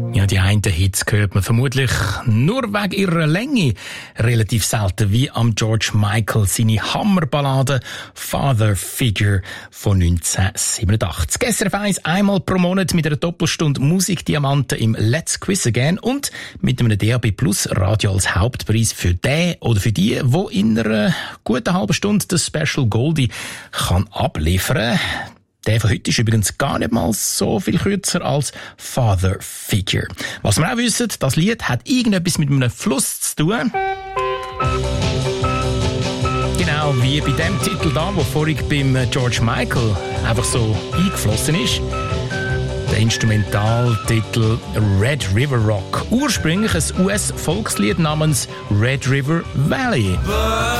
Ja, die einen Hits hört man vermutlich nur wegen ihrer Länge relativ selten, wie am George Michael seine Hammerballade Father Figure von 1987. Gestern auf 1 einmal pro Monat mit einer Doppelstunde Musikdiamanten im Let's Quiz Again und mit einem DAB Plus Radio als Hauptpreis für den oder für die in einer guten halben Stunde das Special Goldie kann abliefern. Der von heute ist übrigens gar nicht mal so viel kürzer als Father Figure. Was wir auch wissen, das Lied hat irgendetwas mit einem Fluss zu tun. Genau wie bei dem Titel da, der vorhin beim George Michael einfach so eingeflossen ist. Der Instrumentaltitel Red River Rock. Ursprünglich ein US-Volkslied namens Red River Valley.